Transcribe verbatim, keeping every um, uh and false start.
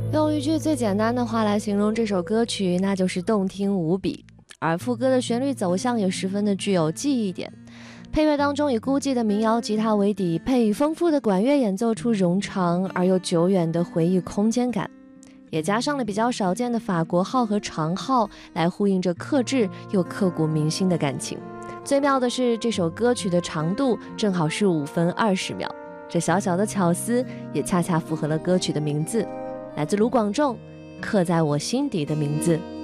用一句最简单的话来形容这首歌曲，那就是动听无比。而副歌的旋律走向也十分的具有记忆点。配乐当中以孤寂的民谣吉他为底，配以丰富的管乐演奏出冗长而又久远的回忆空间感，也加上了比较少见的法国号和长号来呼应着克制又刻骨铭心的感情。最妙的是这首歌曲的长度正好是五分二十秒，这小小的巧思也恰恰符合了歌曲的名字，来自卢广仲，刻在我心底的名字。